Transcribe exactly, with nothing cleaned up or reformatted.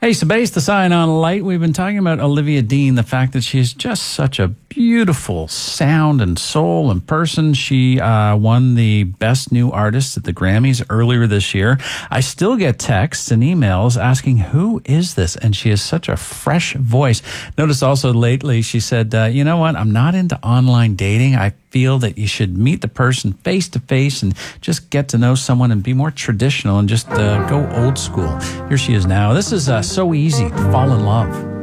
Hey, so based the sign on light, we've been talking about Olivia Dean, the fact that she is just such a beautiful sound and soul and person. She uh, won the Best New Artist at the Grammys earlier this year. I still get texts and emails asking, who is this? And she has such a fresh voice. Notice also lately she said, uh, you know what? I'm not into online dating. I feel that you should meet the person face to face and just get to know someone and be more traditional and just uh, go old school. Here she is now. This is uh, So Easy to Fall in Love.